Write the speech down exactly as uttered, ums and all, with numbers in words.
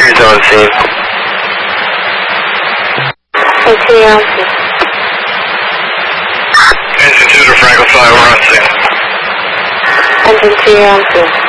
Series on scene. Engine two, on scene. Engine two to Franklin five, we're on scene. Engine two, on scene.